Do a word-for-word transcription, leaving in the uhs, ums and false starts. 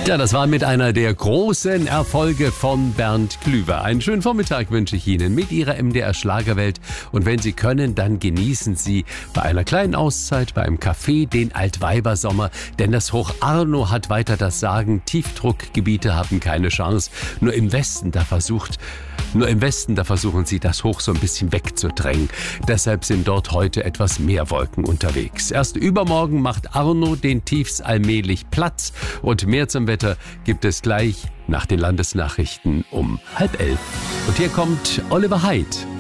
Ja, das war mit einer der großen Erfolge von Bernd Klüver. Einen schönen Vormittag wünsche ich Ihnen mit Ihrer M D R Schlagerwelt. Und wenn Sie können, dann genießen Sie bei einer kleinen Auszeit, bei einem Café den Altweibersommer. Denn das Hoch Arno hat weiter das Sagen, Tiefdruckgebiete haben keine Chance. Nur im Westen, da versucht... Nur im Westen, da versuchen sie, das Hoch so ein bisschen wegzudrängen. Deshalb sind dort heute etwas mehr Wolken unterwegs. Erst übermorgen macht Arno den Tiefs allmählich Platz. Und mehr zum Wetter gibt es gleich nach den Landesnachrichten um halb elf. Und hier kommt Oliver Haidt.